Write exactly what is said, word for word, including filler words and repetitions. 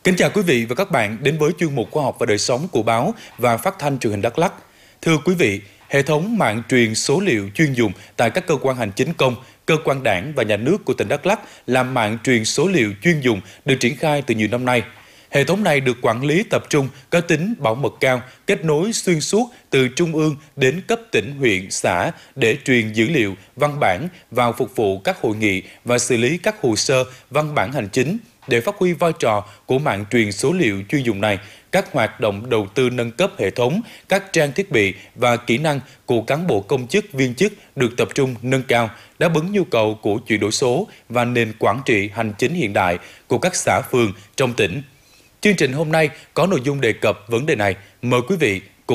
Kính chào quý vị và các bạn đến với chuyên mục Khoa học và đời sống của báo và phát thanh truyền hình Đắk Lắk. Thưa quý vị, hệ thống mạng truyền số liệu chuyên dùng tại các cơ quan hành chính công, cơ quan đảng và nhà nước của tỉnh Đắk Lắk là mạng truyền số liệu chuyên dùng được triển khai từ nhiều năm nay. Hệ thống này được quản lý tập trung, có tính bảo mật cao, kết nối xuyên suốt từ trung ương đến cấp tỉnh, huyện, xã để truyền dữ liệu, văn bản vào phục vụ các hội nghị và xử lý các hồ sơ, văn bản hành chính. Để phát huy vai trò của mạng truyền số liệu chuyên dùng này, các hoạt động đầu tư nâng cấp hệ thống, các trang thiết bị và kỹ năng của cán bộ công chức viên chức được tập trung nâng cao, đáp ứng nhu cầu của chuyển đổi số và nền quản trị hành chính hiện đại của các xã phường trong tỉnh. Chương trình hôm nay có nội dung đề cập vấn đề này. Mời quý vị